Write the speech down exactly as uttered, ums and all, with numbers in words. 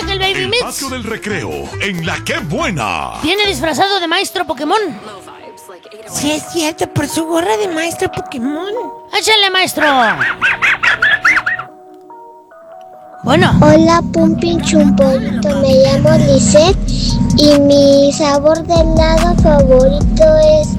llega el Baby Mix. Espacio del recreo, en La Que Buena. Viene disfrazado de maestro Pokémon. Sí, es cierto, por su gorra de maestro Pokémon. ¡Échale, maestro! Bueno. Hola, Pumpin Chumpolito. Me llamo Lisette y mi sabor de helado favorito es